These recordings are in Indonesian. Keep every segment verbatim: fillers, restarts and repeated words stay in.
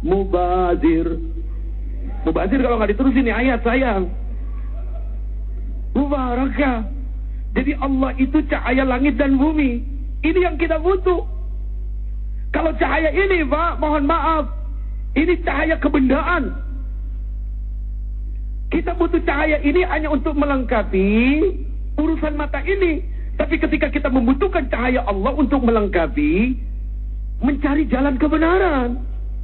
mubazir. Mubazir kalau nggak diterusin ini ayat sayang. Mubarakah. Jadi Allah itu cahaya langit dan bumi. Ini yang kita butuh. Kalau cahaya ini, Pak, mohon maaf, ini cahaya kebendaan. Kita butuh cahaya ini hanya untuk melengkapi urusan mata ini. Tapi ketika kita membutuhkan cahaya Allah untuk melengkapi, mencari jalan kebenaran.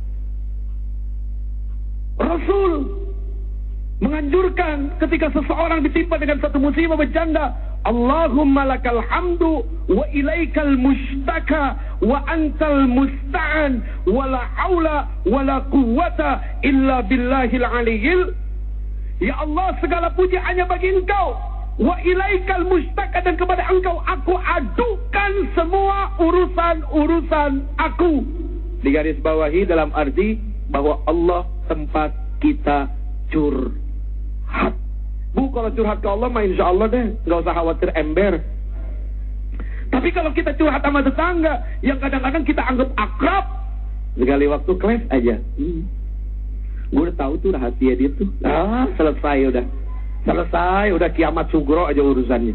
Rasul menganjurkan ketika seseorang ditimpa dengan satu musibah bercanda, Allahumma lakal hamdu wa ilaikal mustaka wa antal musta'an wa la haula wa la quwwata illa billahil aliyyil. Ya Allah, segala puji hanya bagi Engkau. Wa ilaikal mustaka, dan kepada Engkau aku adukan semua urusan-urusan aku. Digaris bawahi dalam arti bahwa Allah tempat kita curhat. Bu, kalau curhat ke Allah mah insya Allah deh, nggak usah khawatir ember. Tapi kalau kita curhat sama tetangga yang kadang-kadang kita anggap akrab, sekali waktu kelas aja, hmm. gue udah tahu tuh rahasia dia tuh, ah selesai udah, selesai udah kiamat sugro aja urusannya.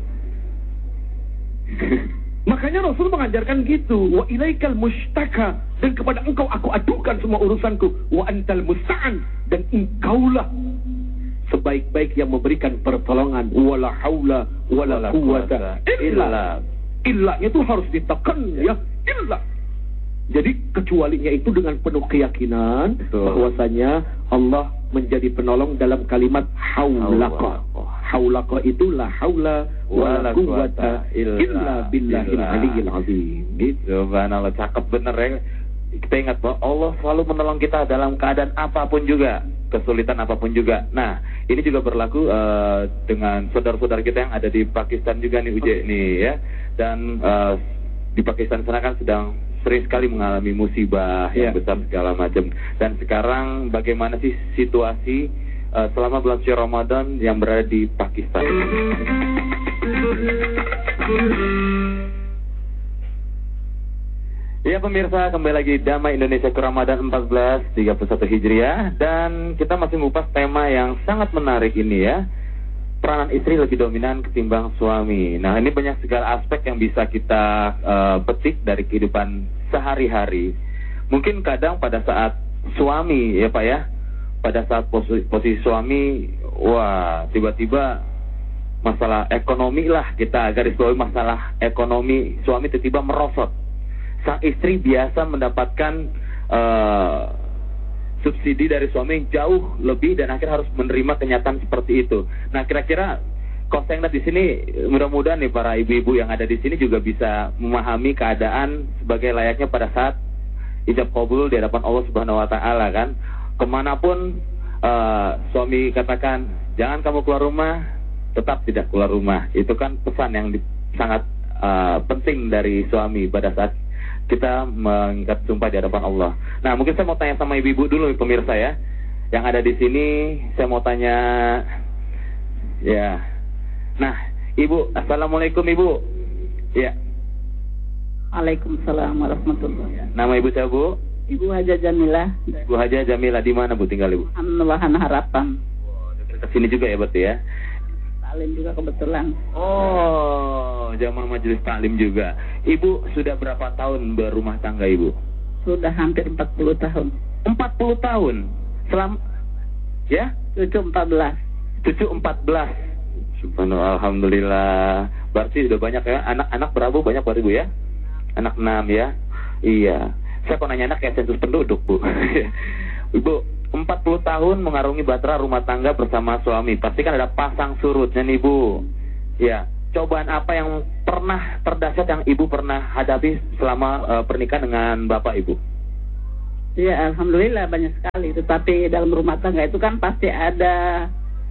Makanya Rasul mengajarkan gitu, wa ilaikal mustaka, dan kepada Engkau aku adukan semua urusanku, wa antal musta'an, dan Engkaulah sebaik-baik yang memberikan pertolongan. Wala haula wala quwwata illa. Illanya itu harus ditekan ya. Illa. Jadi kecualinya itu dengan penuh keyakinan bahwasanya Allah menjadi penolong dalam kalimat haulaka. Haulaka itu la haula wala quwwata illa billahil aliyyil azim. Subhanallah, cakep bener ya. Kita ingat bahwa Allah selalu menolong kita dalam keadaan apapun juga, kesulitan apapun juga. Nah, ini juga berlaku uh, dengan saudara-saudara kita yang ada di Pakistan juga nih, Uje nih ya. Dan uh, di Pakistan sana kan sedang sering sekali mengalami musibah yang besar segala macam. Dan sekarang bagaimana sih situasi uh, selama bulan suci Ramadan yang berada di Pakistan? Ya pemirsa, kembali lagi Damai Indonesia ke Ramadan empat belas tiga puluh satu Hijriah. Dan kita masih mengupas tema yang sangat menarik ini ya, peranan istri lebih dominan ketimbang suami. Nah, ini banyak segala aspek yang bisa kita uh, petik dari kehidupan sehari-hari. Mungkin kadang pada saat suami ya Pak ya, pada saat posisi, posisi suami, wah tiba-tiba masalah ekonomi lah, kita garis bawahi masalah ekonomi, suami tiba-tiba merosot. Sang istri biasa mendapatkan uh, subsidi dari suami yang jauh lebih dan akhirnya harus menerima kenyataan seperti itu. Nah, kira-kira Kosengdat di sini, mudah-mudahan nih para ibu-ibu yang ada di sini juga bisa memahami keadaan sebagai layaknya pada saat ijab qabul di hadapan Allah Subhanahu Wa Taala kan. Kemanapun uh, suami katakan jangan kamu keluar rumah, tetap tidak keluar rumah. Itu kan pesan yang di, sangat uh, penting dari suami pada saat kita mengikat sumpah di hadapan Allah. Nah, mungkin saya mau tanya sama ibu-ibu dulu pemirsa ya, yang ada di sini. Saya mau tanya, ya. Nah, Ibu, assalamualaikum Ibu. Ya. Waalaikumsalam warahmatullahi wabarakatuh. Nama Ibu siapa Bu? Ibu Haja Jamilah. Ibu Haja Jamilah, di mana Bu tinggal Ibu? Wahana Harapan. Oh, dekat sini juga ya berarti ya? Taklim juga kebetulan. Oh, jamaah majelis taklim juga. Ibu sudah berapa tahun berumah tangga Ibu? Sudah hampir empat puluh tahun. empat puluh tahun? Selam ya? Cucu empat belas. Cucu empat belas. Subhanallah, alhamdulillah. Berarti sudah banyak ya. Anak-anak berapa banyak buat Ibu ya? Anak enam ya? Iya. Saya kok nanya anak kayak sensus penduduk Bu. Ibu, empat puluh tahun mengarungi bahtera rumah tangga bersama suami. Pasti kan ada pasang surutnya nih Bu. Ya, cobaan apa yang pernah terdahsyat yang Ibu pernah hadapi selama uh, pernikahan dengan Bapak Ibu? Ya, alhamdulillah banyak sekali. Tetapi dalam rumah tangga itu kan pasti ada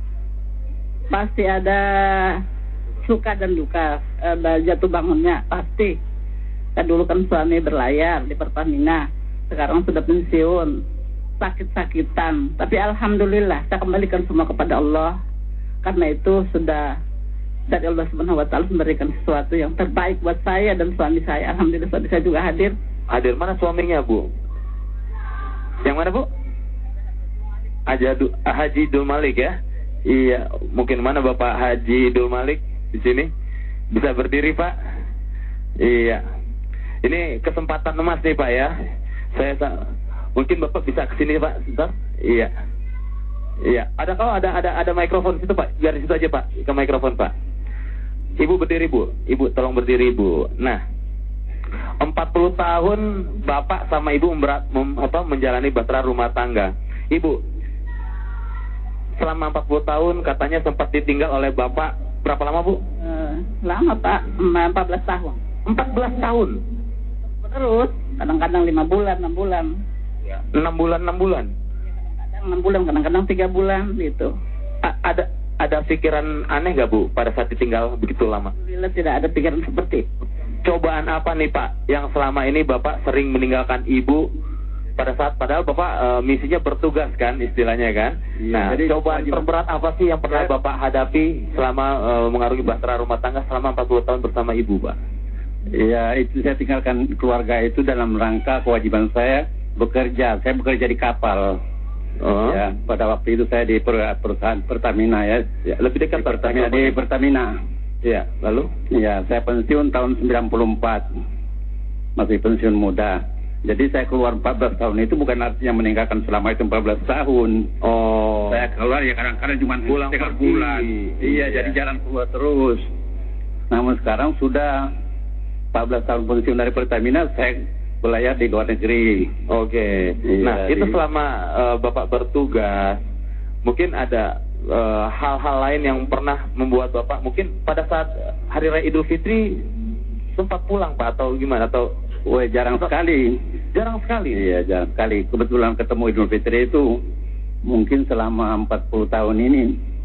pasti ada suka dan duka, ada jatuh bangunnya pasti. Kan dulu kan suami berlayar di Pertamina, sekarang sudah pensiun, sakit-sakitan. Tapi alhamdulillah saya kembalikan semua kepada Allah. Karena itu sudah dari Allah Subhanahu Wa Taala memberikan sesuatu yang terbaik buat saya dan suami saya. Alhamdulillah suami saya juga hadir. Hadir mana suaminya Bu? Yang mana Bu? Haji Haji Dul Malik ya. Iya, mungkin mana Bapak Haji Dul Malik di sini? Bisa berdiri Pak? Iya. Ini kesempatan emas nih Pak ya. Saya mungkin Bapak bisa ke sini Pak, sebentar. Iya. Iya. Ada kalau ada ada ada mikrofon situ Pak. Biar di situ aja Pak, ke mikrofon Pak. Ibu berdiri Bu. Ibu tolong berdiri Bu. Nah, empat puluh tahun Bapak sama Ibu memberat, mem, apa, menjalani bahtera rumah tangga. Ibu, selama empat puluh tahun katanya sempat ditinggal oleh Bapak berapa lama Bu? Uh, lama Pak, empat belas tahun. empat belas tahun? Terus, kadang-kadang lima bulan, enam bulan. enam bulan, enam bulan? Kadang enam bulan, kadang-kadang tiga bulan gitu. A ada ada pikiran aneh gak Bu pada saat ditinggal begitu lama? Alhamdulillah tidak ada pikiran seperti itu. Cobaan apa nih Pak yang selama ini Bapak sering meninggalkan Ibu pada saat padahal Bapak e, misinya bertugas kan istilahnya kan? Iya, nah, jadi cobaan terberat apa sih yang pernah ya. Bapak hadapi selama e, mengarungi bahtera rumah tangga selama empat puluh tahun bersama Ibu Pak? Iya, itu saya tinggalkan keluarga itu dalam rangka kewajiban saya bekerja. Saya bekerja di kapal. Oh. Ya, pada waktu itu saya di perusahaan Pertamina ya. Ya, lebih dekat di Pertamina di Pertamina. Ya, lalu? Ya, saya pensiun tahun sembilan puluh empat. Masih pensiun muda. Jadi saya keluar empat belas tahun itu bukan artinya meninggalkan selama itu empat belas tahun. Oh. Saya keluar ya kadang-kadang cuma pulang tiga bulan. Iya, iya, jadi jalan keluar terus. Namun sekarang sudah empat belas tahun pensiun dari Pertamina, saya belayar di luar negeri. Oke. Iya, nah, itu di... selama uh, Bapak bertugas, mungkin ada hal-hal uh, lain yang pernah membuat Bapak, mungkin pada saat Hari Raya Idul Fitri sempat pulang Pak atau gimana? Atau wah, jarang sekali. Jarang sekali? Iya, jarang sekali. Kebetulan ketemu Idul Fitri itu mungkin selama empat puluh tahun ini.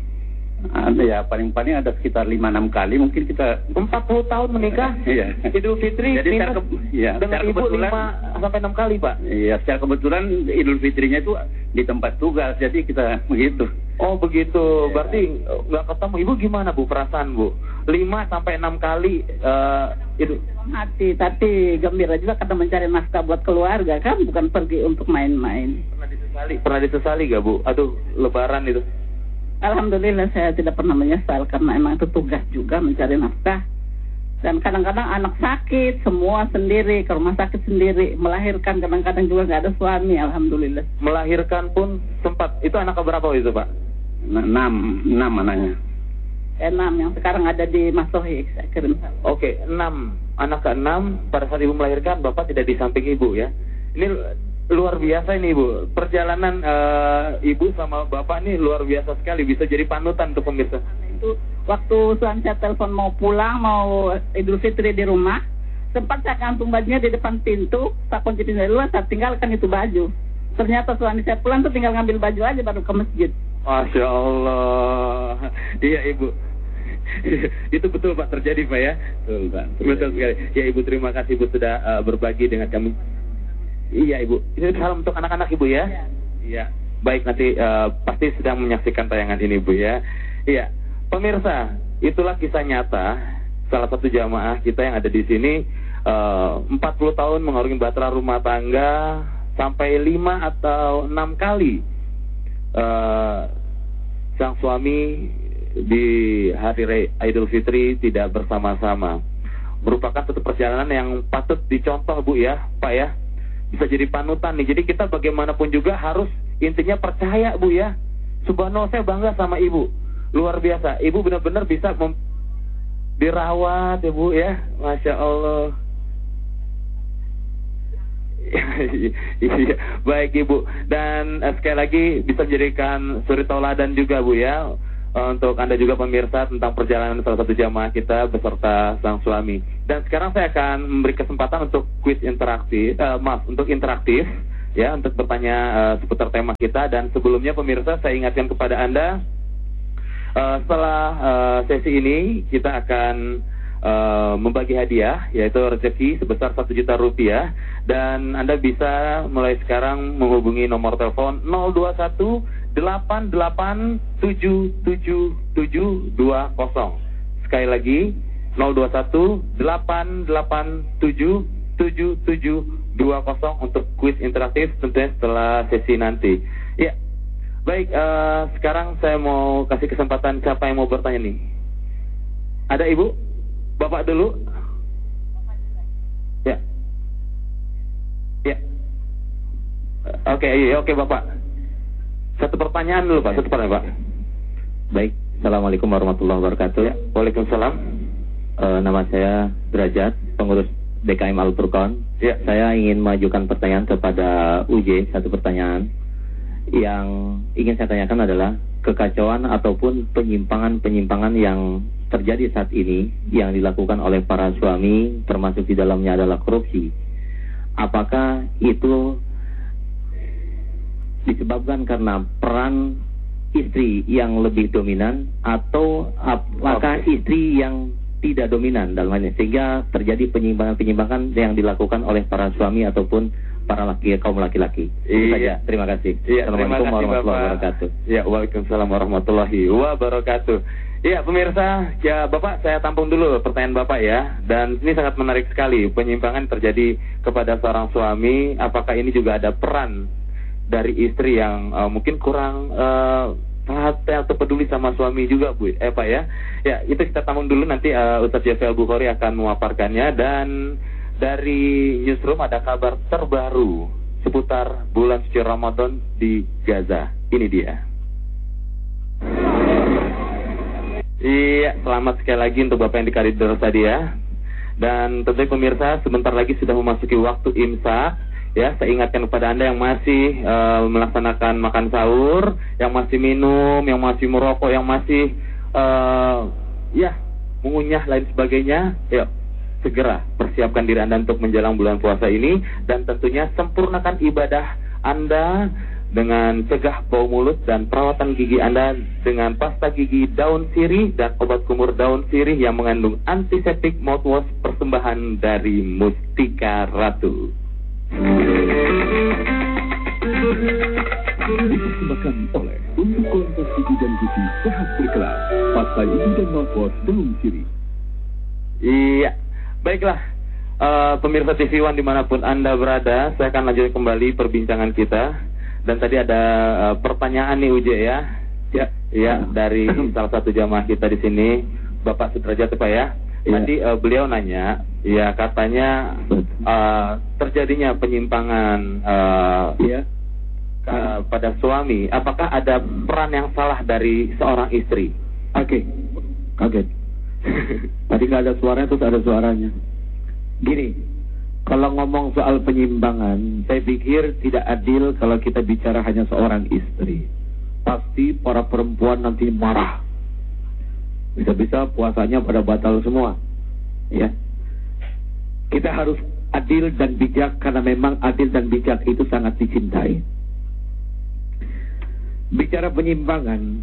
Ada ya, paling-paling ada sekitar lima enam kali mungkin kita. Empat puluh tahun menikah? Iya. Idul Fitri jadi secara, ke, ya, dengan Ibu lima sampai enam kali Pak? Iya, secara kebetulan Idul Fitrinya itu di tempat tugas, jadi kita begitu. Oh begitu, ya. Berarti nggak ketemu. Ibu gimana Bu perasaan Bu? lima sampai enam kali uh, Idul hati, tapi gembira juga karena mencari nafkah buat keluarga kan, bukan pergi untuk main-main. Pernah disesali? Pernah disesali gak Bu? Aduh, lebaran itu. Alhamdulillah saya tidak pernah menyesal karena emang itu tugas juga mencari nafkah. Dan kadang-kadang anak sakit, semua sendiri, ke rumah sakit sendiri, melahirkan kadang-kadang juga nggak ada suami, alhamdulillah. Melahirkan pun sempat, itu anak berapa itu Pak? Enam, enam anaknya. Enam, yang sekarang ada di Masohi, saya kirim. Oke, enam, anak ke enam, pada saat Ibu melahirkan, Bapak tidak di samping Ibu ya. Ini luar biasa ini Ibu, perjalanan uh, Ibu sama Bapak ini luar biasa sekali, bisa jadi panutan untuk pemirsa. Itu waktu suami saya telepon mau pulang, mau Idul Fitri di rumah, sempat saya gantung bajunya di depan pintu, tak kunci pintu dari luar, saya tinggalkan itu baju. Ternyata suami saya pulang tuh tinggal ngambil baju aja baru ke masjid. Masya Allah. Iya Ibu. Itu betul Pak, terjadi Pak ya? Betul Pak. Betul sekali. Ya Ibu, terima kasih Ibu sudah uh, berbagi dengan kami. Iya Ibu, ini salam untuk anak-anak Ibu ya. Iya. Iya. Baik, nanti uh, pasti sedang menyaksikan tayangan ini Bu ya. Iya, pemirsa, itulah kisah nyata salah satu jamaah kita yang ada di sini, uh, empat puluh tahun mengarungi bahtera rumah tangga sampai lima atau enam kali uh, sang suami di Hari Raya Idul Fitri tidak bersama-sama. Merupakan satu perjalanan yang patut dicontoh Bu ya, Pak ya. Bisa jadi panutan nih. Jadi kita bagaimanapun juga harus intinya percaya Bu ya. Subhanallah, saya bangga sama Ibu. Luar biasa. Ibu benar-benar bisa mem- dirawat ya Bu ya. Masya Allah. Iya, baik Ibu. Dan uh, sekali lagi bisa menjadikan suri tauladan juga Bu ya, uh, untuk Anda juga pemirsa tentang perjalanan salah satu jamaah kita beserta sang suami. Dan sekarang saya akan memberi kesempatan untuk quiz interaktif, uh, maaf, untuk interaktif ya, untuk bertanya uh, seputar tema kita. Dan sebelumnya pemirsa, saya ingatkan kepada Anda, uh, setelah uh, sesi ini kita akan uh, membagi hadiah, yaitu rezeki sebesar satu juta rupiah. Dan Anda bisa mulai sekarang menghubungi nomor telepon nol dua satu delapan delapan tujuh tujuh tujuh dua nol. Sekali lagi nol dua satu delapan delapan tujuh tujuh tujuh dua nol untuk kuis interaktif tentunya setelah sesi nanti. Ya, baik. Uh, sekarang saya mau kasih kesempatan siapa yang mau bertanya nih. Ada ibu, bapak dulu. Ya, ya. Oke, okay, oke okay, bapak. Satu pertanyaan dulu pak, satu pertanyaan pak. Baik, assalamualaikum warahmatullahi wabarakatuh. Ya, waalaikumsalam. Uh, nama saya Derajat, pengurus D K M Al-Furqan. Ya, saya ingin mengajukan pertanyaan kepada U J, satu pertanyaan. Yang ingin saya tanyakan adalah kekacauan ataupun penyimpangan-penyimpangan yang terjadi saat ini yang dilakukan oleh para suami, termasuk di dalamnya adalah korupsi. Apakah itu disebabkan karena peran istri yang lebih dominan atau apakah okay. istri yang tidak dominan dalam hal ini sehingga terjadi penyimpangan-penyimpangan yang dilakukan oleh para suami ataupun para laki kaum laki-laki. Itu saja. Terima kasih. Iya, Assalamualaikum warahmatullahi wabarakatuh. Ya, waalaikumsalam warahmatullahi wabarakatuh. Iya, pemirsa, ya Bapak, saya tampung dulu pertanyaan Bapak ya. Dan ini sangat menarik sekali, penyimpangan terjadi kepada seorang suami. Apakah ini juga ada peran dari istri yang uh, mungkin kurang uh, perhatian atau peduli sama suami juga, Bu? Eh Pak ya. Ya, itu kita tampung dulu, nanti uh, Ustadz Jafel Bukhari akan memaparkannya. Dan dari Newsroom ada kabar terbaru seputar bulan suci Ramadan di Gaza. Ini dia. Iya, selamat sekali lagi untuk Bapak yang di koridor tadi ya. Dan tentunya pemirsa, sebentar lagi sudah memasuki waktu imsak. Ya, saya ingatkan kepada Anda yang masih uh, melaksanakan makan sahur, yang masih minum, yang masih merokok, yang masih uh, ya mengunyah lain sebagainya. Ya, segera persiapkan diri Anda untuk menjelang bulan puasa ini, dan tentunya sempurnakan ibadah Anda dengan cegah bau mulut dan perawatan gigi Anda dengan pasta gigi daun sirih dan obat kumur daun sirih yang mengandung antiseptik mouthwash persembahan dari Mustika Ratu. Dipersembahkan oleh untuk kualitas gigi dan gigi sehat berkelas, pasta gigi dan mouthwash daun sirih. Iya, baiklah uh, pemirsa T V One dimanapun Anda berada, saya akan lanjutkan kembali perbincangan kita. Dan tadi ada uh, pertanyaan nih U J ya, ya, ya dari salah satu jamaah kita di sini, Bapak Sudrajat Pak ya. Tadi uh, beliau nanya, ya katanya uh, terjadinya penyimpangan uh, ya. uh, pada suami. Apakah ada peran yang salah dari seorang istri? Oke, kaget. Tadi nggak ada suaranya, terus ada suaranya. Gini, kalau ngomong soal penyimpangan, saya pikir tidak adil kalau kita bicara hanya seorang istri. Pasti para perempuan nanti marah. Bisa-bisa puasanya pada batal semua. Ya. Kita harus adil dan bijak, karena memang adil dan bijak itu sangat dicintai. Bicara penyimpangan,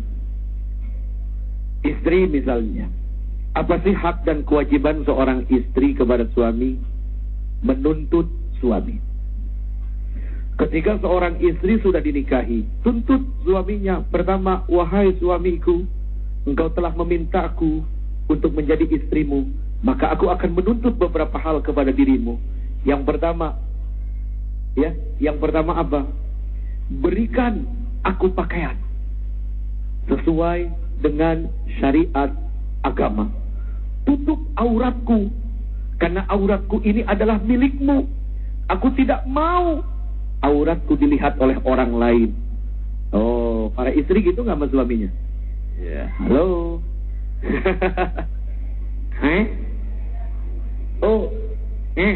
istri misalnya, apa sih hak dan kewajiban seorang istri kepada suami? Menuntut suami. Ketika seorang istri sudah dinikahi, tuntut suaminya. Pertama, wahai suamiku, engkau telah memintaku untuk menjadi istrimu, maka aku akan menuntut beberapa hal kepada dirimu. Yang pertama, ya, yang pertama apa? Berikan aku pakaian sesuai dengan syariat agama. Tutup auratku, karena auratku ini adalah milikmu. Aku tidak mau auratku dilihat oleh orang lain. Oh, para istri gitu nggak sama suaminya? Ya. Halo. Eh? Oh. Eh.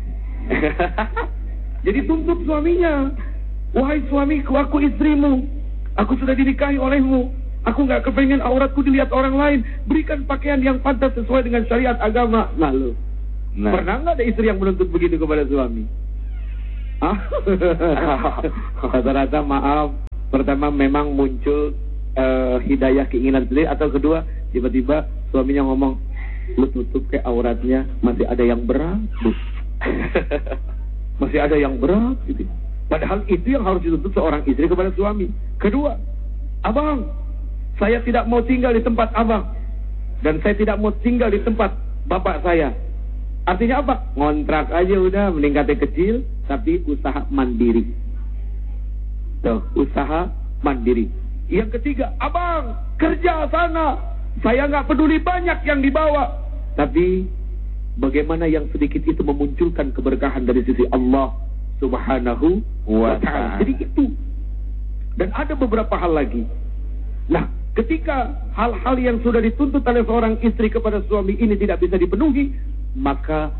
Jadi tuntut suaminya. Wahai suamiku, aku istrimu. Aku sudah dinikahi olehmu. Aku nggak kepengen auratku dilihat orang lain. Berikan pakaian yang pantas sesuai dengan syariat agama. Lalu, nah. Pernah nggak ada istri yang menuntut begitu kepada suami? Ah? Rata-rata maaf. Pertama memang muncul Uh, hidayah keinginan sendiri, atau kedua tiba-tiba suaminya ngomong, lu tutup ke auratnya, masih ada yang berat, Bu. Masih ada yang berat gitu. Padahal itu yang harus dituntut seorang istri kepada suami. Kedua, abang, saya tidak mau tinggal di tempat abang, dan saya tidak mau tinggal di tempat bapak saya. Artinya apa? Ngontrak aja udah, meningkatnya kecil, tapi usaha mandiri. Tuh, usaha mandiri. Yang ketiga, abang, kerja sana. Saya nggak peduli banyak yang dibawa. Tapi, bagaimana yang sedikit itu memunculkan keberkahan dari sisi Allah Subhanahu wa ta'ala. Jadi itu. Dan ada beberapa hal lagi. Nah, ketika hal-hal yang sudah dituntut oleh seorang istri kepada suami ini tidak bisa dipenuhi, maka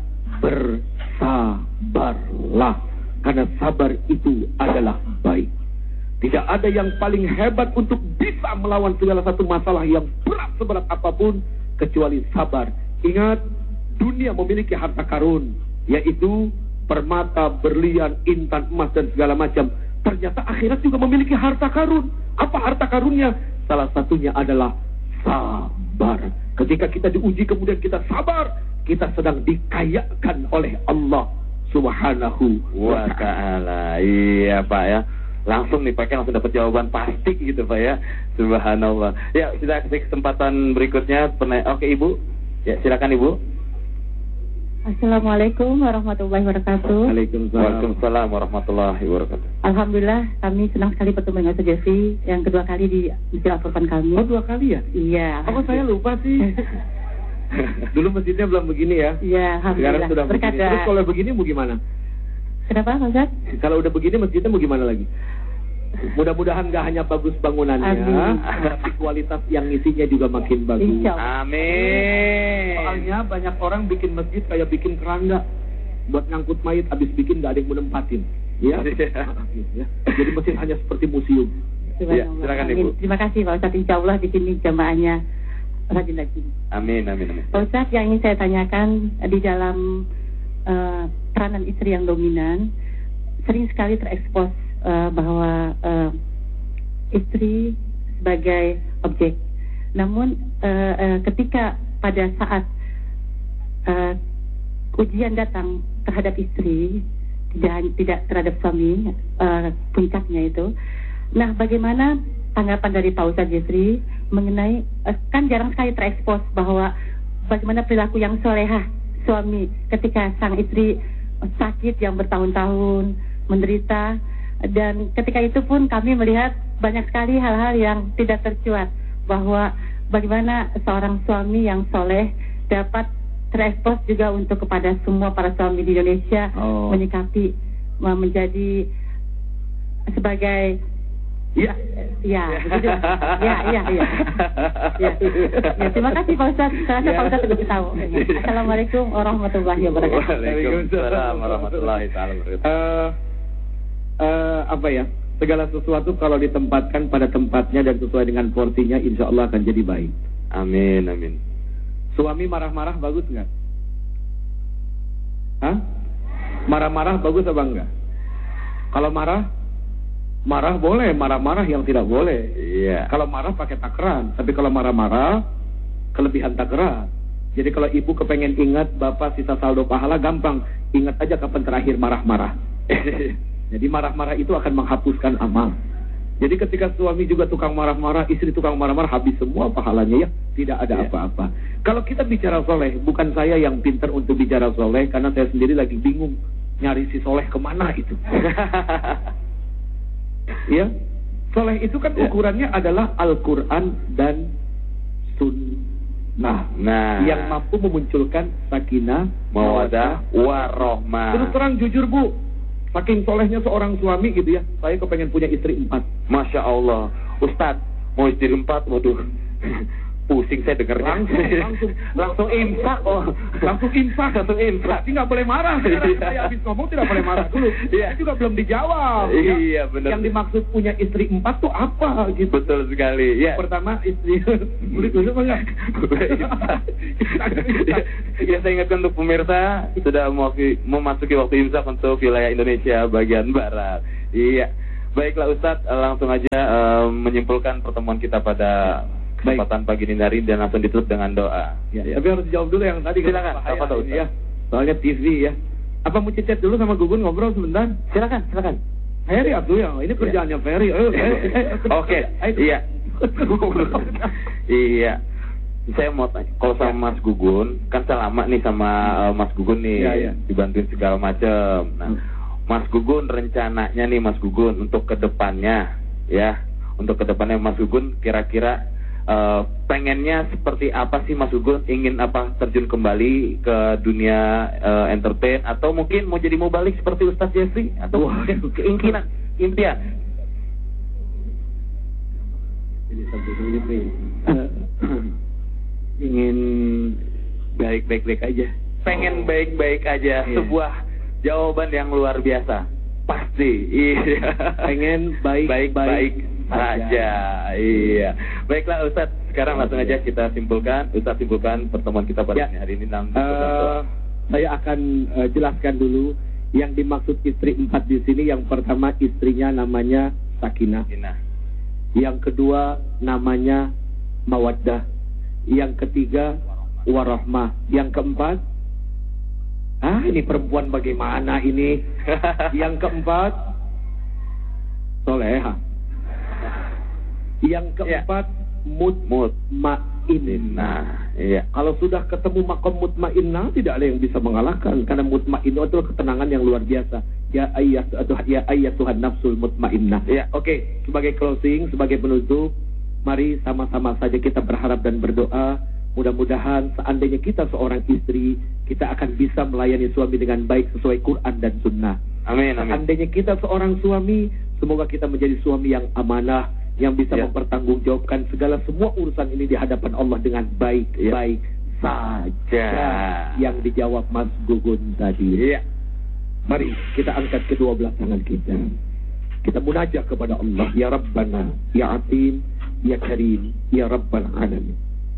bersabarlah. Karena sabar itu adalah baik. Tidak ada yang paling hebat untuk bisa melawan segala satu masalah yang berat seberat apapun kecuali sabar. Ingat, dunia memiliki harta karun, yaitu permata, berlian, intan, emas, dan segala macam. Ternyata akhirat juga memiliki harta karun. Apa harta karunnya? Salah satunya adalah sabar. Ketika kita diuji kemudian kita sabar, kita sedang dikayakan oleh Allah Subhanahu wa ta'ala. Iya Pak ya. Langsung nih Pak, langsung dapat jawaban pasti gitu Pak ya. Subhanallah. Ya, kita kasih kesempatan berikutnya. Oke Ibu. Ya, silakan Ibu. Assalamualaikum warahmatullahi wabarakatuh. Waalaikumsalam. Waalaikumsalam warahmatullahi wabarakatuh. Alhamdulillah, kami senang sekali bertemu dengan Ustaz Jeffrey yang kedua kali di dilaporkan kami. Oh, dua kali ya? Iya. Apa saya lupa sih? Dulu masjidnya belum begini ya? Iya, alhamdulillah. Sekarang sudah Berkata, begini. Terus kalau begini mau gimana? Kenapa Ustaz? Kalau udah begini masjidnya mau gimana lagi? Mudah-mudahan gak hanya bagus bangunannya, Amin. tapi kualitas yang isinya juga makin bagus. Insyaallah. Amin. Soalnya banyak orang bikin masjid kayak bikin keranda buat ngangkut mayit, habis bikin gak ada yang mau nempatin. Ya. Ya. Jadi masjid hanya seperti museum. Ya, silakan Ibu. Terima kasih Pak Ustaz. Insyaallah di sini jamaahnya rajin-rajin. Amin, amin, amin. Pak Ustaz, yang ingin saya tanyakan di dalam uh, peranan istri yang dominan, sering sekali terekspos Uh, bahwa uh, istri sebagai objek. Namun uh, uh, ketika pada saat uh, ujian datang terhadap istri, tidak tidak terhadap suami, uh, puncaknya itu. Nah, bagaimana tanggapan dari Pak Ustaz Jeffrey mengenai uh, kan jarang sekali terekspos bahwa bagaimana perilaku yang solehah suami ketika sang istri sakit yang bertahun-tahun, menderita. Dan ketika itu pun kami melihat banyak sekali hal-hal yang tidak tercuat, bahwa bagaimana seorang suami yang soleh dapat terekspos juga untuk kepada semua para suami di Indonesia, oh. menyikapi menjadi sebagai ya ya ya ya ya ya, ya. Ya, terima kasih Pak Ustaz. Saya rasa Pak Ustaz lebih tahu. Assalamualaikum warahmatullahi wabarakatuh. Waalaikumsalam warahmatullahi wabarakatuh. Uh, Uh, apa ya, segala sesuatu kalau ditempatkan pada tempatnya dan sesuai dengan porsinya, insya Allah akan jadi baik. Amin, amin. Suami marah-marah bagus nggak? Hah? Marah-marah bagus apa enggak? Kalau marah, marah boleh, marah-marah yang tidak boleh. Iya. Kalau marah pakai takaran, tapi kalau marah-marah kelebihan takaran. Jadi kalau ibu kepengen ingat bapak sisa saldo pahala, gampang, ingat aja kapan terakhir marah-marah. Jadi marah-marah itu akan menghapuskan amal. Jadi ketika suami juga tukang marah-marah, istri tukang marah-marah, habis semua pahalanya ya. Tidak ada apa-apa. Ya. Kalau kita bicara soleh, bukan saya yang pintar untuk bicara soleh, karena saya sendiri lagi bingung nyari si soleh kemana itu. Ya, soleh itu kan ukurannya adalah Al-Quran dan Sunnah. Nah, yang mampu memunculkan sakinah, mawaddah, warahmah. Terus terang jujur Bu, saking solehnya seorang suami gitu ya, saya kepengen punya istri empat. Masya Allah, Ustadz mau istri empat, waduh, pusing saya dengarnya. Langsung, langsung, langsung imsak, oh, langsung imsak, langsung imsak. Tapi nggak boleh marah. Sekarang saya habis ngomong tidak boleh marah dulu. Iya. Saya juga belum dijawab. Iya, ya. Benar. Yang dimaksud punya istri empat tuh apa? Gitu. Betul sekali. Ya. Pertama istri, boleh dulu apa enggak? Ya, saya ingatkan untuk pemirsa sudah memasuki waktu imsak untuk wilayah Indonesia bagian barat. Iya. Baiklah Ustadz, langsung aja uh, menyimpulkan pertemuan kita pada kesempatan pagi dini hari dan langsung ditutup dengan doa. Ya, ya. Tapi harus jawab dulu yang tadi. Silakan. Apa tahu ya? Soalnya T V ya. Apa mau chat dulu sama Gugun ngobrol sebentar? Silakan, silakan. Ferry Abdul ya. Ini kerjaannya Ferry. Ayo, Oke. Iya. Iya. Saya mau tanya, kalau sama ya. Mas Gugun, kan saya lama nih sama uh, Mas Gugun nih, ya, ya. dibantuin segala macam. Nah, hmm. Mas Gugun rencananya nih Mas Gugun untuk kedepannya, ya, untuk kedepannya Mas Gugun kira-kira uh, pengennya seperti apa sih Mas Gugun? Ingin apa terjun kembali ke dunia uh, entertain atau mungkin mau jadi mubalik seperti Ustadz Jeffrey atau Wah. mungkin keinginan, impian? Ini sampai ini ingin baik-baik-baik aja. Pengen baik-baik aja. Iya. Sebuah jawaban yang luar biasa. Pasti. Iya. Pengen baik-baik saja. Iya. Baiklah Ustadz, sekarang langsung aja kita simpulkan. Ustadz simpulkan pertemuan kita pada ya. hari ini. Uh, saya akan uh, jelaskan dulu yang dimaksud istri empat di sini. Yang pertama istrinya namanya Sakinah. Sakinah. Yang kedua namanya Mawaddah. Yang ketiga warahmah. Yang keempat, ah ini perempuan bagaimana ini? Yang keempat Soleha. Yang keempat ya. Mutmainnah. Iya. Kalau sudah ketemu makom mutmainnah, tidak ada yang bisa mengalahkan, karena mutmainnah itu ketenangan yang luar biasa. Ya ayat atau ya ayat Tuhan nafsul mutmainnah. Ya, oke. Okay. Sebagai closing, sebagai penutup, mari sama-sama saja kita berharap dan berdoa. Mudah-mudahan seandainya kita seorang istri, kita akan bisa melayani suami dengan baik sesuai Quran dan Sunnah. Amin, amin. Seandainya kita seorang suami, semoga kita menjadi suami yang amanah, yang bisa ya. mempertanggungjawabkan segala semua urusan ini di hadapan Allah dengan baik-baik ya. saja. Yang dijawab Mas Gugun tadi. Ya. Mari kita angkat kedua belah tangan kita. Kita munajat kepada Allah. Ya Rabbana, Ya Atim, Ya Karim, Ya Rabbal Alamin.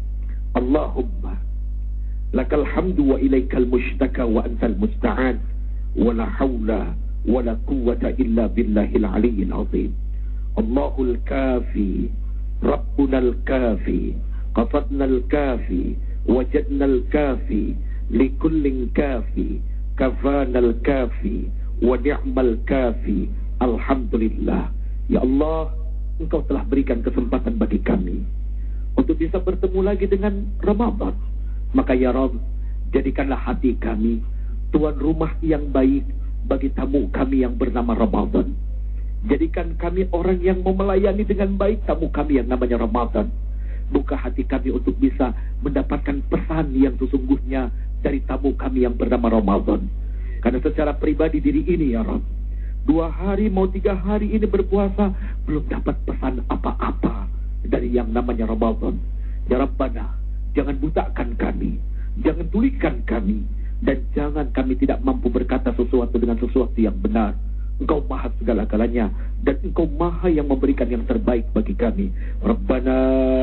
Allahumma lakal hamdu wa ilaikal mushtaka wa antal musta'an wa la hawla wa la quwwata illa billahil aliyyil azim. Allahul kafi, Rabbunal kafi, qasadnal kafi, wajadnal kafi, likullin kafi, kafanal kafi, wa ni'mal kafi. Alhamdulillah. Ya Allah, Engkau telah berikan kesempatan bagi kami untuk bisa bertemu lagi dengan Ramadan. Maka ya Rabb, jadikanlah hati kami tuan rumah yang baik bagi tamu kami yang bernama Ramadan. Jadikan kami orang yang mau melayani dengan baik tamu kami yang namanya Ramadan. Buka hati kami untuk bisa mendapatkan pesan yang sesungguhnya dari tamu kami yang bernama Ramadan. Karena secara pribadi diri ini ya Rabb, dua hari mau tiga hari ini berpuasa, belum dapat pesan apa-apa dari yang namanya Ramadan. Ya Rabbana, jangan butakan kami, jangan tulikan kami, dan jangan kami tidak mampu berkata sesuatu dengan sesuatu yang benar. Engkau maha segala-galanya, dan Engkau maha yang memberikan yang terbaik bagi kami. Rabbana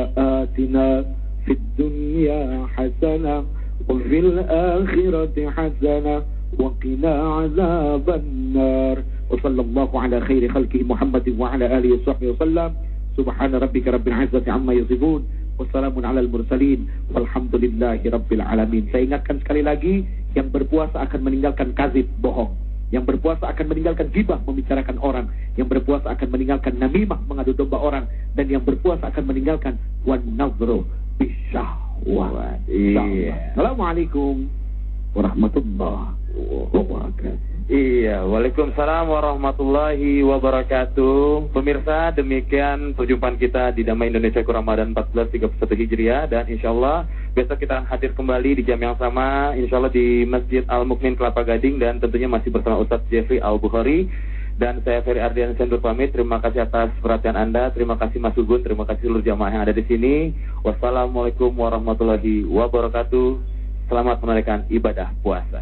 atina fid dunya hasanah wa fil akhirati hasanah wa qina azabannar. Wa sallallahu ala khairi khalqihi Muhammadin wa ala alihi wa sahbihi wasallam. Subhana rabbika rabbil izzati amma yasifun, wassalamun alal mursalin, walhamdulillahi rabbil alamin. Saya ingatkan sekali lagi, yang berpuasa akan meninggalkan kazib, bohong. Yang berpuasa akan meninggalkan gibah, membicarakan orang. Yang berpuasa akan meninggalkan namimah, mengadu domba orang. Dan yang berpuasa akan meninggalkan wan nazru bisyahwat. Iya. Assalamualaikum warahmatullahi wabarakatuh. Iya, waalaikumsalam warahmatullahi wabarakatuh. Pemirsa, demikian perjumpaan kita di Damai Indonesia Ramadan empat belas tiga puluh satu Hijriah. Dan insya Allah besok kita akan hadir kembali di jam yang sama, insya Allah di Masjid Al-Mukmin Kelapa Gading. Dan tentunya masih bersama Ustadz Jeffrey Al-Bukhari. Dan saya Ferry Ardian Sendur pamit. Terima kasih atas perhatian Anda. Terima kasih Mas Gugun. Terima kasih seluruh jamaah yang ada di sini. Wassalamualaikum warahmatullahi wabarakatuh. Selamat menunaikan ibadah puasa.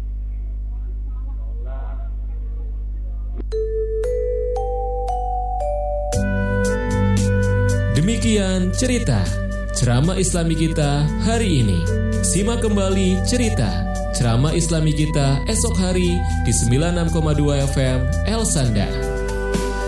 Demikian cerita ceramah Islami kita hari ini. Simak kembali cerita ceramah Islami kita esok hari di sembilan puluh enam koma dua F M El Sanda.